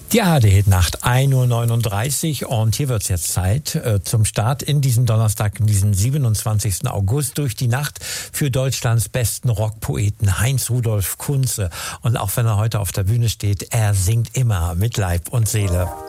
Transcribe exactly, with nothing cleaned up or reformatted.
Die A R D-Nacht, ein Uhr neununddreißig, und hier wird's jetzt Zeit äh, zum Start in diesen Donnerstag, in diesen siebenundzwanzigsten August, durch die Nacht für Deutschlands besten Rockpoeten Heinz Rudolf Kunze. Und auch wenn er heute auf der Bühne steht, er singt immer mit Leib und Seele.